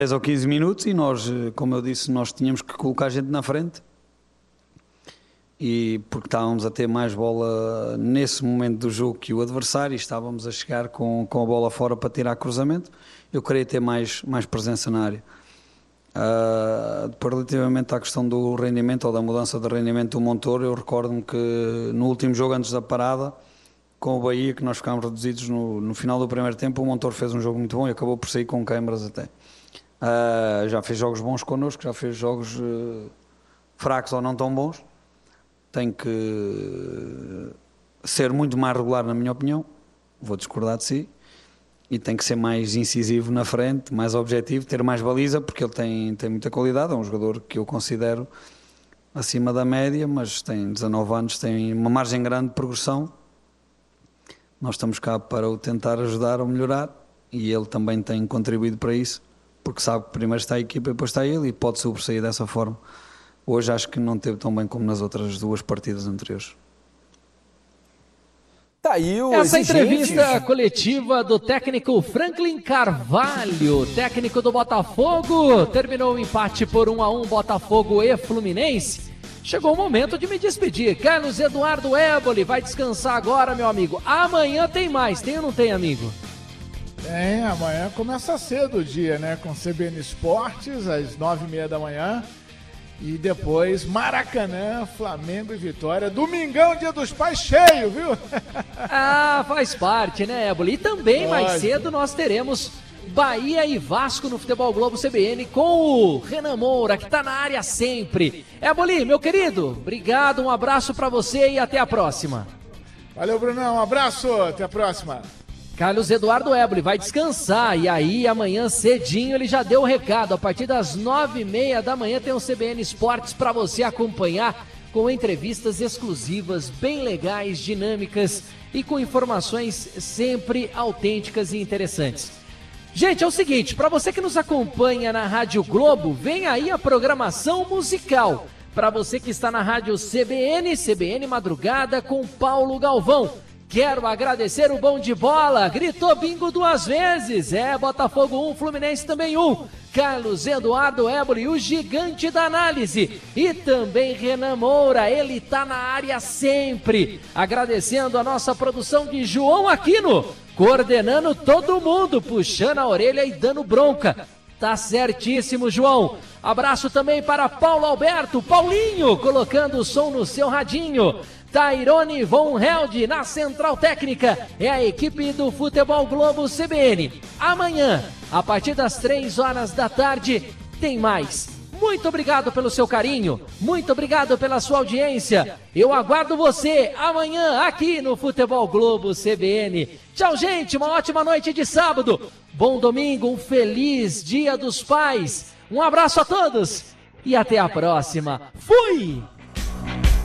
10 ou 15 minutos e nós, como eu disse, nós tínhamos que colocar a gente na frente. E porque estávamos a ter mais bola nesse momento do jogo que o adversário, e estávamos a chegar com a bola fora para tirar cruzamento, eu queria ter mais presença na área. Depois, relativamente à questão do rendimento ou da mudança de rendimento do Montoro, eu recordo-me que no último jogo antes da parada, com o Bahia, que nós ficámos reduzidos no final do primeiro tempo, o Montoro fez um jogo muito bom e acabou por sair com câimbras até. Já fez jogos bons connosco, já fez jogos fracos ou não tão bons. Tem que ser muito mais regular, na minha opinião, vou discordar de si, e tem que ser mais incisivo na frente, mais objetivo, ter mais baliza, porque ele tem muita qualidade, é um jogador que eu considero acima da média, mas tem 19 anos, tem uma margem grande de progressão. Nós estamos cá para o tentar ajudar ou melhorar, e ele também tem contribuído para isso, porque sabe que primeiro está a equipa e depois está ele, e pode sobressair dessa forma. Hoje acho que não teve tão bem como nas outras duas partidas anteriores. Tá aí o Essa exigente. entrevista coletiva do técnico Franklin Carvalho, técnico do Botafogo. Terminou o empate por 1-1, Botafogo e Fluminense. Chegou o momento de me despedir. Carlos Eduardo Éboli vai descansar agora, meu amigo. Amanhã tem mais, tem ou não tem, amigo? Tem, amanhã começa cedo o dia, né? Com CBN Esportes, às 9h30 da manhã. E depois, Maracanã, Flamengo e Vitória. Domingão, Dia dos Pais, cheio, viu? Faz parte, né, Éboli? E também mais cedo nós teremos Bahia e Vasco no Futebol Globo CBN com o Renan Moura, que tá na área sempre. Éboli, meu querido, obrigado, um abraço pra você e até a próxima. Valeu, Brunão, um abraço, até a próxima. Carlos Eduardo Éboli vai descansar e aí amanhã cedinho ele já deu o recado. A partir das 9h30 da manhã tem o CBN Esportes para você acompanhar com entrevistas exclusivas, bem legais, dinâmicas e com informações sempre autênticas e interessantes. Gente, é o seguinte, para você que nos acompanha na Rádio Globo, vem aí a programação musical. Para você que está na Rádio CBN Madrugada com Paulo Galvão. Quero agradecer o Bom de Bola, gritou bingo 2 vezes, Botafogo 1, Fluminense também 1, Carlos Eduardo Éboli, o gigante da análise, e também Renan Moura, ele tá na área sempre, agradecendo a nossa produção de João Aquino, coordenando todo mundo, puxando a orelha e dando bronca. Tá certíssimo, João. Abraço também para Paulo Alberto, Paulinho, colocando o som no seu radinho. Tairone Von Held na Central Técnica. É a equipe do Futebol Globo CBN. Amanhã, a partir das 3h da tarde, tem mais. Muito obrigado pelo seu carinho. Muito obrigado pela sua audiência. Eu aguardo você amanhã aqui no Futebol Globo CBN. Tchau, gente. Uma ótima noite de sábado. Bom domingo, um feliz Dia dos Pais. Um abraço a todos e até a próxima. Fui!